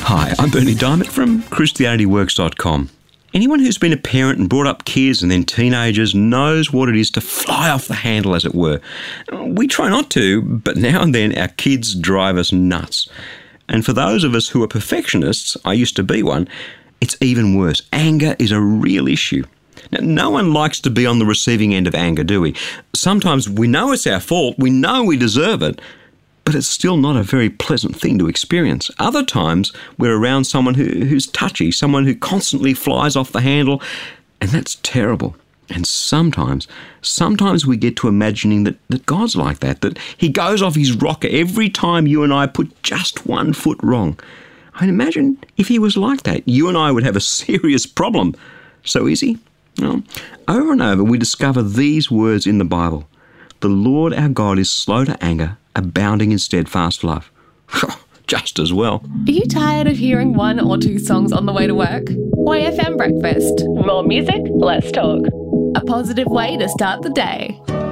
Hi, I'm Bernie Diamond from ChristianityWorks.com. Anyone who's been a parent and brought up kids and then teenagers knows what it is to fly off the handle, as it were. We try not to, but now and then our kids drive us nuts. And for those of us who are perfectionists, I used to be one, it's even worse. Anger is a real issue. Now, no one likes to be on the receiving end of anger, do we? Sometimes we know it's our fault, we know we deserve it, but it's still not a very pleasant thing to experience. Other times, we're around someone who's touchy, someone who constantly flies off the handle, and that's terrible. And sometimes we get to imagining that God's like that he goes off his rocker every time you and I put just one foot wrong. I mean, imagine if he was like that. You and I would have a serious problem. So is he? Well, over and over we discover these words in the Bible. The Lord our God is slow to anger, abounding in steadfast love. Just as well. Are you tired of hearing one or two songs on the way to work? YFM Breakfast. More music, less talk. A positive way to start the day.